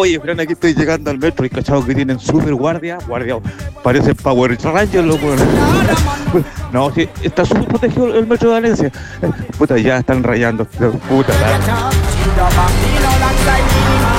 Oye, Fran, aquí estoy llegando al metro y cachado que tienen super guardia, parece Power Ranger, loco. No, sí, está súper protegido el metro de Valencia. Puta, ya están rayando, puta.